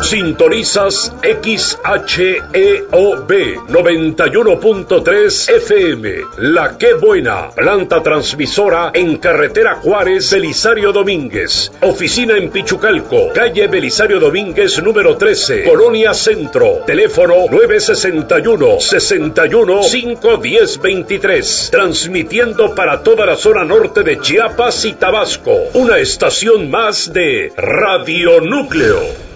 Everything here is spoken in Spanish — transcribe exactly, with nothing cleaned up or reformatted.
Sintonizas X H E O B noventa y uno punto tres F M. La Qué Buena, planta transmisora en carretera Juárez, Belisario Domínguez. Oficina en Pichucalco, calle Belisario Domínguez número trece, Colonia Centro. Teléfono nueve sesenta y uno, sesenta y uno, cinco diez veintitrés. Transmitiendo para toda la zona norte de Chiapas y Tabasco. Una estación más de Radio Núcleo.